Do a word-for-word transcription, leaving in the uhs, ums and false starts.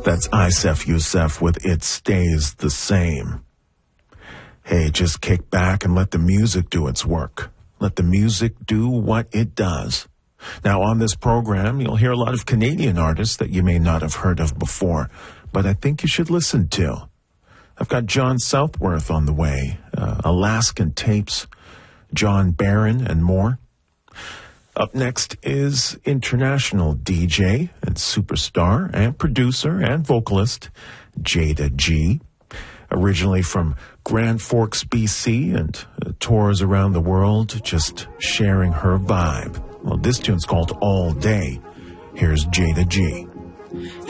That's Isef Youssef with It Stays the Same. Hey, just kick back and let the music do its work. Let the music do what it does. Now, on this program, you'll hear a lot of Canadian artists that you may not have heard of before, but I think you should listen to. I've got John Southworth on the way, uh, Alaskan Tapes, John Barron, and more. Up next is international D J and superstar and producer and vocalist Jada G. Originally from Grand Forks, B C, and uh, tours around the world, just sharing her vibe. Well, this tune's called All Day. Here's Jada G.